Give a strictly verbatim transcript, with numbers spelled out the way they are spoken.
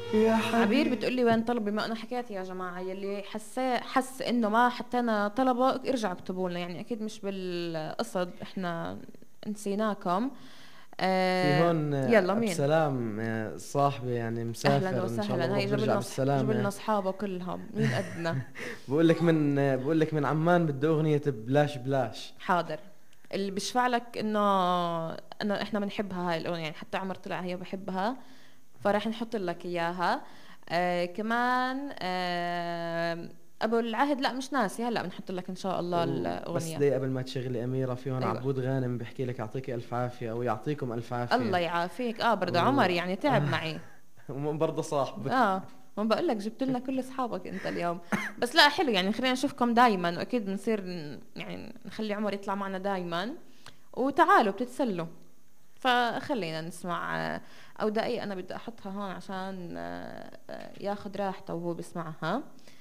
يا عبير حبيبي. بتقولي وين طلبي؟ ما انا حكيت يا جماعه، يلي حساه حس انه ما حطينا طلبه ارجعوا اكتبوا لنا، يعني اكيد مش بالقصد، احنا نسيناكم. في آه هون يلا آه، مين؟ بسلام آه، صاحبي يعني اهلا مسافر ان شاء الله وسهلا، هي بروح جاب برجع لنا صح... جاب لنا بالسلامة. اصحابه كلهم، مين قدنا. بقول لك من آه، بقول لك من عمان بده اغنية بلاش بلاش. حاضر. اللي بيشفع لك انه انا احنا بنحبها هاي الاغنيه، يعني حتى عمر طلع هي بحبها، فراح نحط لك اياها. آه كمان آه ابو العهد، لا مش ناسي، هلا بنحط لك ان شاء الله وبس الاغنيه. دقيقة قبل ما تشغلي أميرة، في هون ايوه. عبود غانم بحكي لك يعطيك ألف عافية أو يعطيكم ألف الله عافية. يعافيك، اه برضه عمر والله يعني تعب معي. برضه صاحبك. اه، ما بقول لك جبت لنا كل اصحابك انت اليوم. بس لا حلو يعني، خلينا نشوفكم دايما، واكيد بنصير ن- يعني نخلي عمر يطلع معنا دايما، وتعالوا بتتسلوا. فخلينا نسمع آه، او دقيقة انا بدي احطها هون عشان آه، آه، ياخد راحته وهو بسمعها.